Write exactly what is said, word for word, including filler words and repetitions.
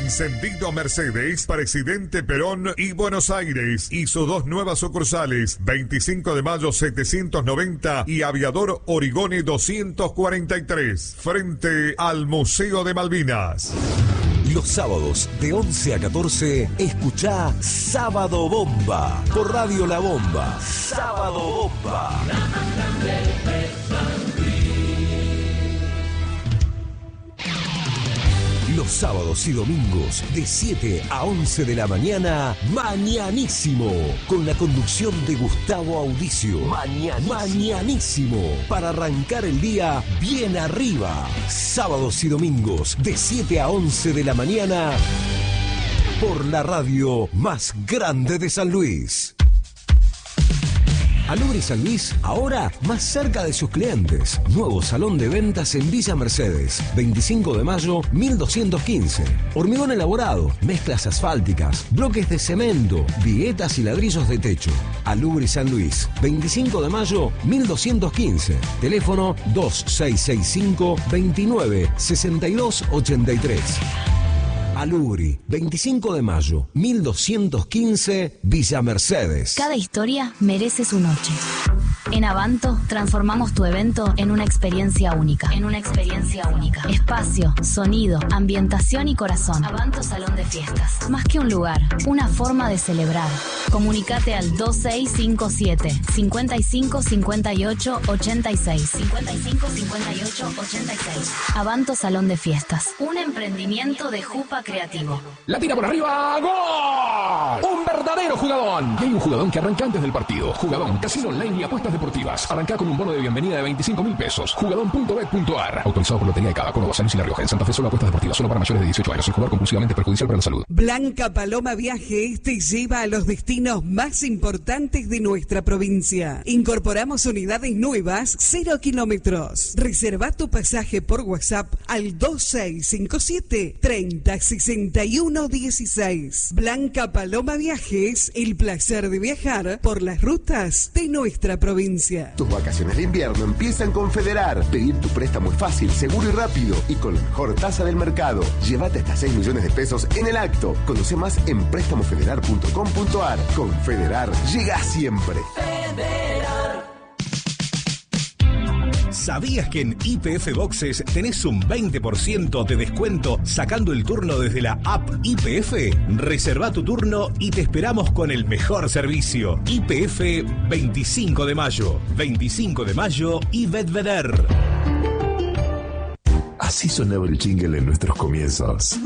Encendido Mercedes, Presidente Perón y Buenos Aires. Hizo dos nuevas sucursales, veinticinco de mayo setecientos noventa y Aviador Origone doscientos cuarenta y tres, frente al Museo de Malvinas. Los sábados de once a catorce, escuchá Sábado Bomba por Radio La Bomba. Sábado Bomba. Los sábados y domingos de siete a once de la mañana, Mañanísimo, con la conducción de Gustavo Audicio. Mañanísimo. Mañanísimo, para arrancar el día bien arriba. Sábados y domingos de siete a once de la mañana, por la radio más grande de San Luis. Alubri San Luis, ahora más cerca de sus clientes. Nuevo salón de ventas en Villa Mercedes, veinticinco de mayo mil doscientos quince. Hormigón elaborado, mezclas asfálticas, bloques de cemento, viguetas y ladrillos de techo. Alubri San Luis, veinticinco de mayo mil doscientos quince. Teléfono dos seis seis cinco, veintinueve, sesenta y dos ochenta y tres. Alubri, veinticinco de mayo mil doscientos quince, Villa Mercedes. Cada historia merece su noche. En Avanto transformamos tu evento en una experiencia única. En una experiencia única. Espacio, sonido, ambientación y corazón. Avanto Salón de Fiestas. Más que un lugar, una forma de celebrar. Comunicate al dos seis cinco siete, cincuenta y cinco cincuenta y ocho ochenta y seis. cincuenta y cinco cincuenta y ocho ochenta y seis. Avanto Salón de Fiestas. Un emprendimiento de Jupa Creativo. La tira por arriba. ¡Gol! Un verdadero jugadón. Y hay un jugadón que arranca antes del partido. Jugadón, casino online y apuestas deportivas. Arranca con un bono de bienvenida de veinticinco mil pesos. Jugadón punto bet punto ar. Autorizado por Lotería de Cava, Córdoba, San Luis y La Rioja. En Santa Fe solo apuestas deportivas, solo para mayores de dieciocho años. El jugador compulsivamente perjudicial para la salud. Blanca Paloma Viajes te lleva a los destinos más importantes de nuestra provincia. Incorporamos unidades nuevas, cero kilómetros. Reserva tu pasaje por WhatsApp al dos seis cinco siete, treinta, sesenta y uno dieciséis. Blanca Paloma Viajes, el placer de viajar por las rutas de nuestra provincia. Tus vacaciones de invierno empiezan con Federar. Pedir tu préstamo es fácil, seguro y rápido y con la mejor tasa del mercado. Llévate hasta seis millones de pesos en el acto. Conoce más en préstamo federar punto com punto ar. Con Federar, llega siempre. Federar. ¿Sabías que en Y P F Boxes tenés un veinte por ciento de descuento sacando el turno desde la app Y P F? Reserva tu turno y te esperamos con el mejor servicio. Y P F veinticinco de mayo. veinticinco de mayo y Bedveder. Así sonaba el jingle en nuestros comienzos.